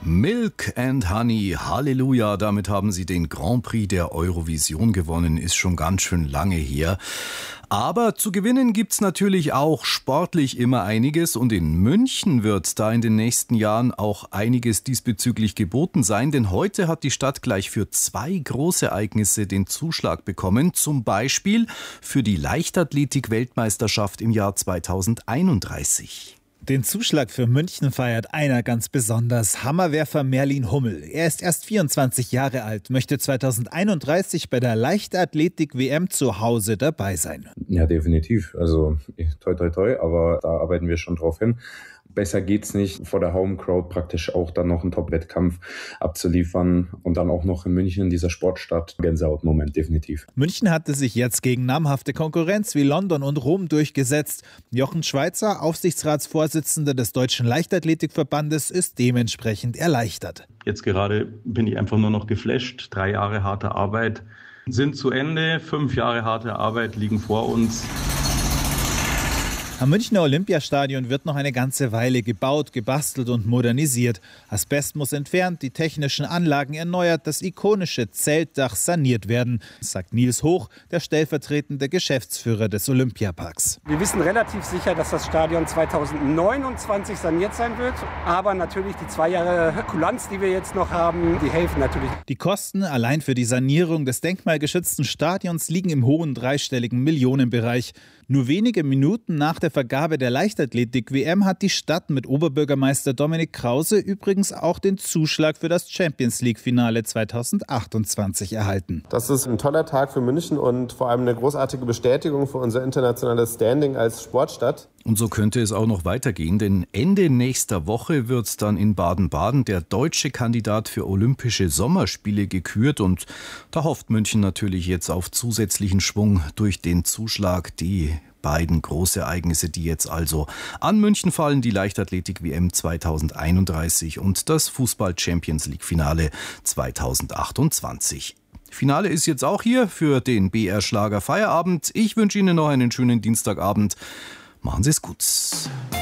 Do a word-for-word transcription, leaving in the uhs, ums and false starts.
Milk and Honey, Halleluja, damit haben sie den Grand Prix der Eurovision gewonnen, ist schon ganz schön lange her. Aber zu gewinnen gibt's natürlich auch sportlich immer einiges und in München wird da in den nächsten Jahren auch einiges diesbezüglich geboten sein, denn heute hat die Stadt gleich für zwei Großereignisse den Zuschlag bekommen, zum Beispiel für die Leichtathletik-Weltmeisterschaft im Jahr zweitausendeinunddreißig. Den Zuschlag für München feiert einer ganz besonders, Hammerwerfer Merlin Hummel. Er ist erst vierundzwanzig Jahre alt, möchte zweitausendeinunddreißig bei der Leichtathletik-W M zu Hause dabei sein. Ja, definitiv. Also toi toi toi, aber da arbeiten wir schon drauf hin. Besser geht's nicht, vor der Home-Crowd praktisch auch dann noch einen Top-Wettkampf abzuliefern und dann auch noch in München, dieser Sportstadt. Gänsehaut-Moment, definitiv. München hatte sich jetzt gegen namhafte Konkurrenz wie London und Rom durchgesetzt. Jochen Schweizer, Aufsichtsratsvorsitzender des Deutschen Leichtathletikverbandes, ist dementsprechend erleichtert. Jetzt gerade bin ich einfach nur noch geflasht. Drei Jahre harte Arbeit sind zu Ende. Fünf Jahre harte Arbeit liegen vor uns. Am Münchner Olympiastadion wird noch eine ganze Weile gebaut, gebastelt und modernisiert. Asbest muss entfernt, die technischen Anlagen erneuert, das ikonische Zeltdach saniert werden, sagt Nils Hoch, der stellvertretende Geschäftsführer des Olympiaparks. Wir wissen relativ sicher, dass das Stadion zweitausendneunundzwanzig saniert sein wird. Aber natürlich die zwei Jahre Kulanz, die wir jetzt noch haben, die helfen natürlich. Die Kosten allein für die Sanierung des denkmalgeschützten Stadions liegen im hohen dreistelligen Millionenbereich. Nur wenige Minuten nach der Vergabe der Leichtathletik-W M hat die Stadt mit Oberbürgermeister Dominik Krause übrigens auch den Zuschlag für das Champions-League-Finale zweitausendachtundzwanzig erhalten. Das ist ein toller Tag für München und vor allem eine großartige Bestätigung für unser internationales Standing als Sportstadt. Und so könnte es auch noch weitergehen, denn Ende nächster Woche wird dann in Baden-Baden der deutsche Kandidat für Olympische Sommerspiele gekürt. Und da hofft München natürlich jetzt auf zusätzlichen Schwung durch den Zuschlag. Die beiden Großereignisse, die jetzt also an München fallen, die Leichtathletik-W M zweitausendeinunddreißig und das Fußball-Champions-League-Finale zweitausendachtundzwanzig. Finale ist jetzt auch hier für den B R Schlager Feierabend. Ich wünsche Ihnen noch einen schönen Dienstagabend. Machen Sie es gut.